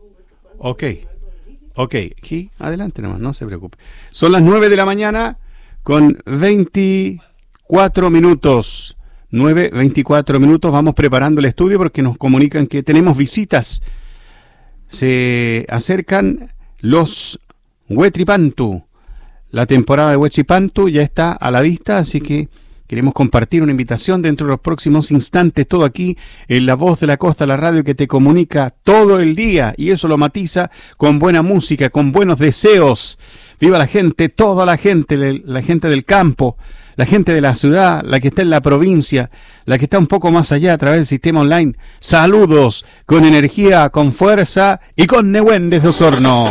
Ok, aquí, adelante nomás, no se preocupe. Son las 9 de la mañana con 24 minutos. 9:24 minutos, vamos preparando el estudio porque nos comunican que tenemos visitas. Se acercan los Huetripantu. La temporada de Huetripantu ya está a la vista, así que queremos compartir una invitación dentro de los próximos instantes, todo aquí en La Voz de la Costa, la radio que te comunica todo el día, y eso lo matiza con buena música, con buenos deseos. Viva la gente, toda la gente del campo, la gente de la ciudad, la que está en la provincia, la que está un poco más allá a través del sistema online. Saludos, con energía, con fuerza y con Nehuen desde Osorno.